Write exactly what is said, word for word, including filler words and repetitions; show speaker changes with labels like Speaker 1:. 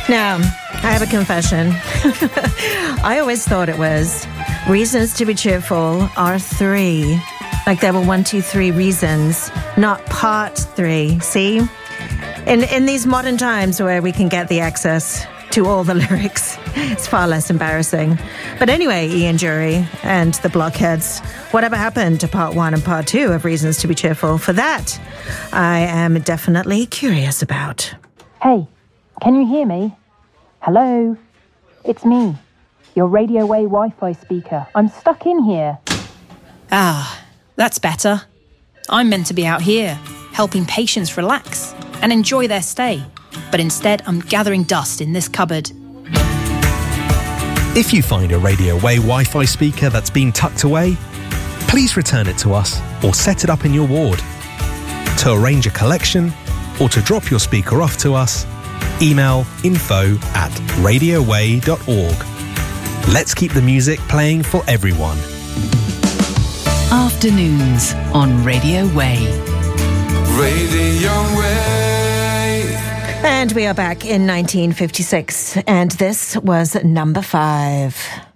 Speaker 1: Now, I have a confession. I always thought it was reasons to be cheerful are three. Like there were one, two, three reasons, not part three. See? In in these modern times where we can get the access to all the lyrics, it's far less embarrassing. But anyway, Ian Jury and the Blockheads, whatever happened to part one and part two of Reasons to be Cheerful? For that, I am definitely curious about.
Speaker 2: Hey, can you hear me? Hello? It's me, your Radio Way Wi-Fi speaker. I'm stuck in here.
Speaker 3: Ah, that's better. I'm meant to be out here, helping patients relax and enjoy their stay. But instead, I'm gathering dust in this cupboard.
Speaker 4: If you find a Radio Way Wi-Fi speaker that's been tucked away, please return it to us or set it up in your ward. To arrange a collection or to drop your speaker off to us, email info at radioway dot org. Let's keep the music playing for everyone.
Speaker 5: Afternoons on Radio Way.
Speaker 6: Radio Way.
Speaker 1: And we are back in nineteen fifty-six, and this was number five.